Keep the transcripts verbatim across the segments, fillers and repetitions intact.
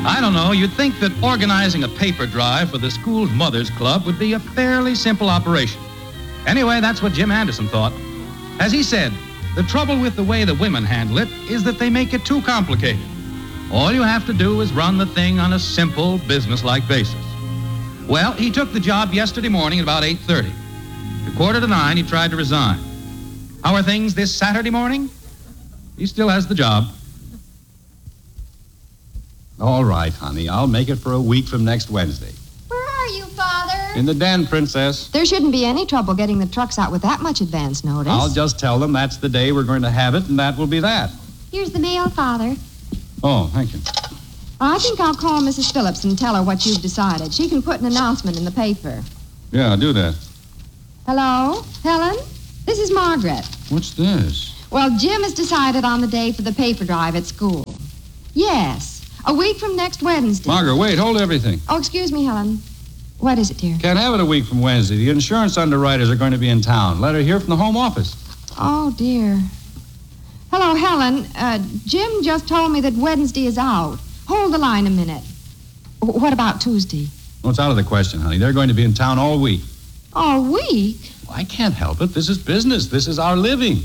I don't know, you'd think that organizing a paper drive for the school's Mothers Club would be a fairly simple operation. Anyway, that's what Jim Anderson thought. As he said, the trouble with the way the women handle it is that they make it too complicated. All you have to do is run the thing on a simple, business-like basis. Well, he took the job yesterday morning at about eight thirty. At quarter to nine, he tried to resign. How are things this Saturday morning? He still has the job. All right, honey. I'll make it for a week from next Wednesday. Where are you, Father? In the den, Princess. There shouldn't be any trouble getting the trucks out with that much advance notice. I'll just tell them that's the day we're going to have it, and that will be that. Here's the mail, Father. Oh, thank you. I think I'll call Missus Phillips and tell her what you've decided. She can put an announcement in the paper. Yeah, do that. Hello? Helen? This is Margaret. What's this? Well, Jim has decided on the day for the paper drive at school. Yes. A week from next Wednesday. Margaret, wait, hold everything. Oh, excuse me, Helen. What is it, dear? Can't have it a week from Wednesday. The insurance underwriters are going to be in town. Let her hear from the home office. Oh, dear. Hello, Helen. Uh, Jim just told me that Wednesday is out. Hold the line a minute. W- what about Tuesday? Well, it's out of the question, honey. They're going to be in town all week. All week? Well, I can't help it. This is business. This is our living.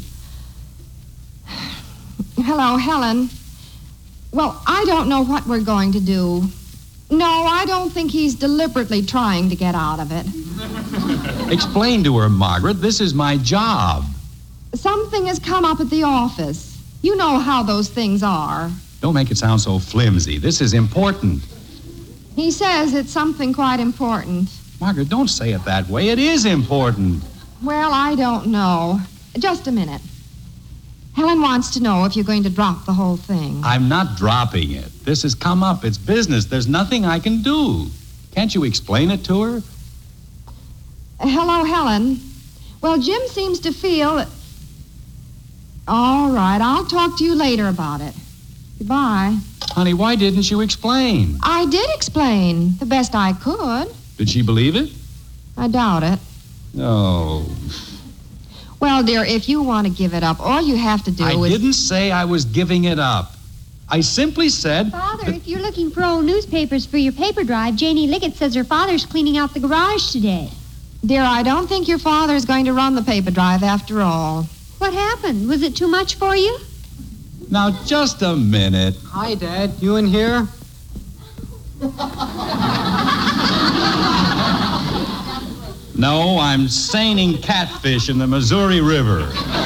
Hello, Helen. Well, I don't know what we're going to do. No, I don't think he's deliberately trying to get out of it. Explain to her, Margaret. This is my job. Something has come up at the office. You know how those things are. Don't make it sound so flimsy. This is important. He says it's something quite important. Margaret, don't say it that way. It is important. Well, I don't know. Just a minute. Helen wants to know if you're going to drop the whole thing. I'm not dropping it. This has come up. It's business. There's nothing I can do. Can't you explain it to her? Uh, hello, Helen. Well, Jim seems to feel that... All right, I'll talk to you later about it. Goodbye. Honey, why didn't you explain? I did explain, the best I could. Did she believe it? I doubt it. No. Well, dear, if you want to give it up, all you have to do I is... I didn't say I was giving it up. I simply said... Father, that... if you're looking for old newspapers for your paper drive, Janie Liggett says her father's cleaning out the garage today. Dear, I don't think your father is going to run the paper drive after all. What happened? Was it too much for you? Now, just a minute. Hi, Dad. You in here? No, I'm seining catfish in the Missouri River.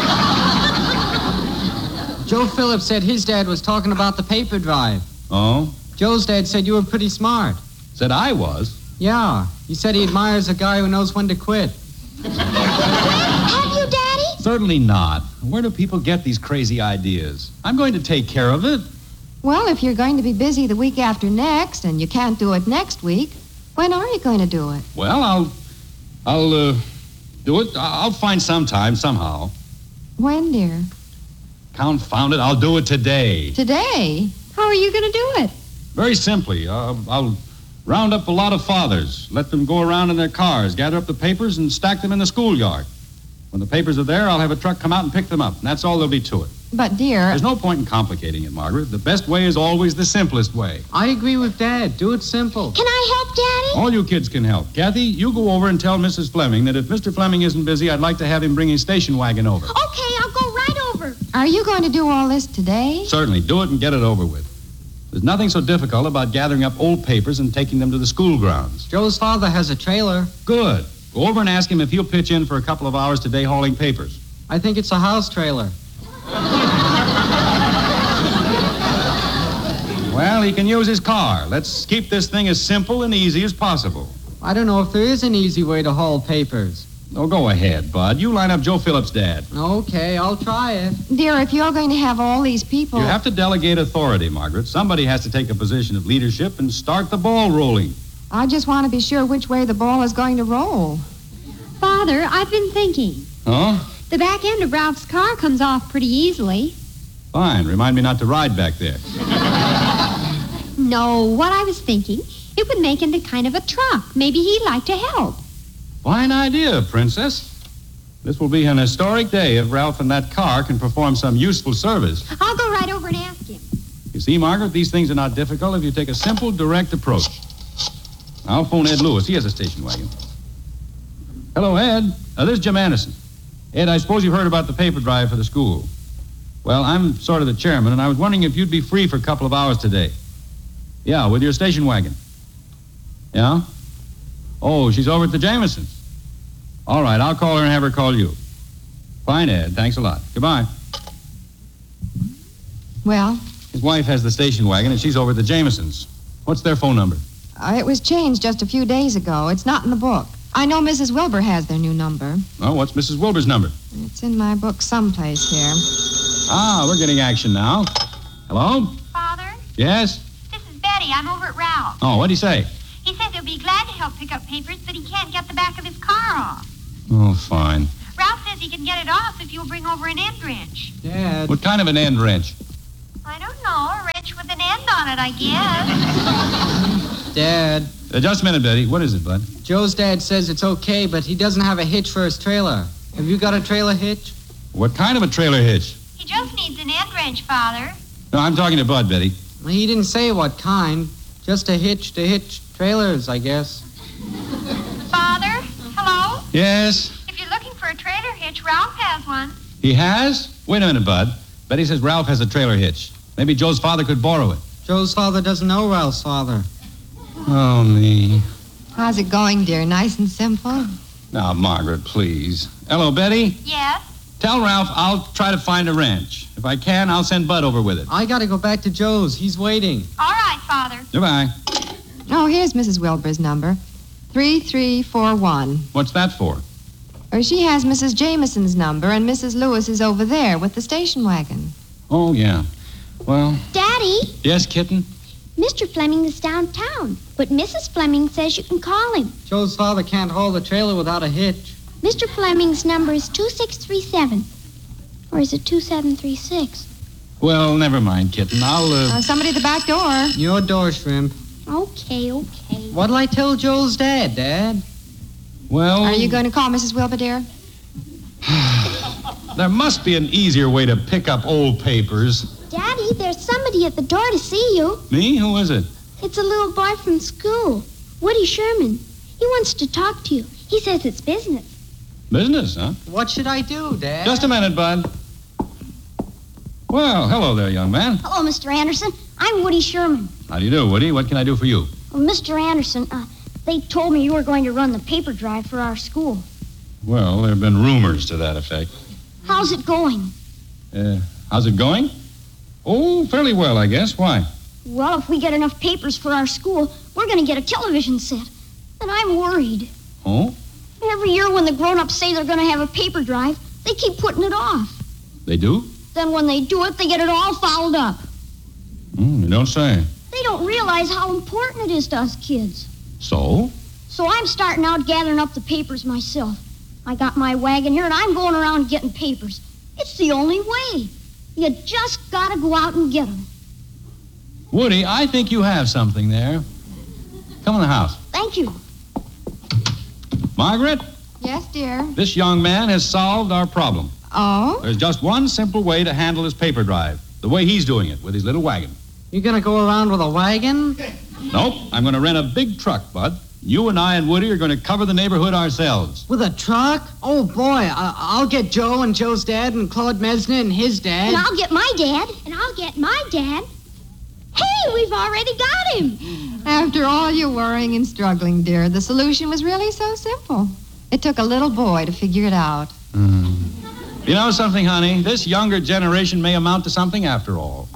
Joe Phillips said his dad was talking about the paper drive. Oh? Joe's dad said you were pretty smart. Said I was? Yeah. He said he admires a guy who knows when to quit. Have you, Daddy? Certainly not. Where do people get these crazy ideas? I'm going to take care of it. Well, if you're going to be busy the week after next and you can't do it next week, when are you going to do it? Well, I'll... I'll, uh, do it. I'll find some time, somehow. When, dear? Confound it, I'll do it today. Today? How are you going to do it? Very simply. Uh, I'll round up a lot of fathers, let them go around in their cars, gather up the papers, and stack them in the schoolyard. When the papers are there, I'll have a truck come out and pick them up, and that's all there'll be to it. But, dear... There's no point in complicating it, Margaret. The best way is always the simplest way. I agree with Dad. Do it simple. Can I help, Daddy? All you kids can help. Kathy, you go over and tell Missus Fleming that if Mister Fleming isn't busy, I'd like to have him bring his station wagon over. Okay, I'll go right over. Are you going to do all this today? Certainly. Do it and get it over with. There's nothing so difficult about gathering up old papers and taking them to the school grounds. Joe's father has a trailer. Good. Go over and ask him if he'll pitch in for a couple of hours today hauling papers. I think it's a house trailer. Well, he can use his car. Let's keep this thing as simple and easy as possible. I don't know if there is an easy way to haul papers. Oh, go ahead, Bud. You line up Joe Phillips' dad. Okay, I'll try it. Dear, if you're going to have all these people... You have to delegate authority, Margaret. Somebody has to take a position of leadership and start the ball rolling. I just want to be sure which way the ball is going to roll. Father, I've been thinking. Huh? The back end of Ralph's car comes off pretty easily. Fine. Remind me not to ride back there. No, what I was thinking, it would make into kind of a truck. Maybe he'd like to help. Fine idea, Princess. This will be an historic day if Ralph and that car can perform some useful service. I'll go right over and ask him. You see, Margaret, these things are not difficult if you take a simple, direct approach. I'll phone Ed Lewis. He has a station wagon. Hello, Ed. Uh, this is Jim Anderson. Ed, I suppose you've heard about the paper drive for the school. Well, I'm sort of the chairman, and I was wondering if you'd be free for a couple of hours today. Yeah, with your station wagon. Yeah? Oh, she's over at the Jamesons. All right, I'll call her and have her call you. Fine, Ed. Thanks a lot. Goodbye. Well, His wife has the station wagon, and she's over at the Jamesons. What's their phone number? uh, it was changed just a few days ago. It's not in the book. I know Missus Wilbur has their new number. Oh, what's Missus Wilbur's number? It's in my book someplace here. Ah, we're getting action now. Hello? Father, Yes? this is Betty. I'm over at Ralph. Oh, what'd he say? He says he'll be glad to help pick up papers, but he can't get the back of his car off. Oh, fine. Ralph says he can get it off if you'll bring over an end wrench. Dad. What kind of an end wrench? I don't know, a wrench with an end on it, I guess. Dad. Uh, just a minute, Betty. What is it, bud? Joe's dad says it's okay, but he doesn't have a hitch for his trailer. Have you got a trailer hitch? What kind of a trailer hitch? He just needs an end wrench, Father. No, I'm talking to Bud, Betty. Well, he didn't say what kind. Just a hitch to hitch trailers, I guess. Father, hello? Yes? If you're looking for a trailer hitch, Ralph has one. He has? Wait a minute, Bud. Betty says Ralph has a trailer hitch. Maybe Joe's father could borrow it. Joe's father doesn't know Ralph's father. Oh, me. How's it going, dear? Nice and simple? Now, Margaret, please. Hello, Betty. Yes? Tell Ralph I'll try to find a wrench. If I can, I'll send Bud over with it. I gotta go back to Joe's. He's waiting. All right, Father. Goodbye. Oh, here's Missus Wilbur's number. three three four one. What's that for? Or she has Missus Jameson's number, and Missus Lewis is over there with the station wagon. Oh, yeah. Well, Daddy, yes, kitten? Mister Fleming is downtown, but Missus Fleming says you can call him. Joe's father can't haul the trailer without a hitch. Mister Fleming's number is two six three seven. Or is it two seven three six? Well, never mind, kitten. I'll, uh... Uh, somebody at the back door. Your door, Shrimp. Okay, okay. What'll I tell Joe's dad, Dad? Well... Are you going to call Missus Wilbur, dear? There must be an easier way to pick up old papers. Daddy, there's somebody at the door to see you. Me? Who is it? It's a little boy from school, Woody Sherman. He wants to talk to you. He says it's business. Business, huh? What should I do, Dad? Just a minute, Bud. Well, hello there, young man. Hello, Mister Anderson. I'm Woody Sherman. How do you do, Woody? What can I do for you? Well, Mister Anderson, uh, they told me you were going to run the paper drive for our school. Well, there have been rumors to that effect. How's it going? Uh, how's it going? Oh, fairly well, I guess. Why? Well, if we get enough papers for our school, we're going to get a television set. And I'm worried. Oh? Every year when the grown-ups say they're going to have a paper drive, they keep putting it off. They do? Then when they do it, they get it all fouled up. Mm, you don't say. They don't realize how important it is to us kids. So? So I'm starting out gathering up the papers myself. I got my wagon here, and I'm going around getting papers. It's the only way. You just got to go out and get them. Woody, I think you have something there. Come in the house. Thank you. Margaret, Yes, dear. this young man has solved our problem. Oh? There's just one simple way to handle his paper drive. The way he's doing it, with his little wagon. You gonna go around with a wagon? Nope, I'm going to rent a big truck, Bud. You and I and Woody are going to cover the neighborhood ourselves. With a truck? Oh, boy. I- I'll get Joe and Joe's dad and Claude Mesner and his dad. And I'll get my dad. And I'll get my dad. Hey, we've already got him. After all your worrying and struggling, dear, the solution was really so simple. It took a little boy to figure it out. You know something, honey? This younger generation may amount to something after all.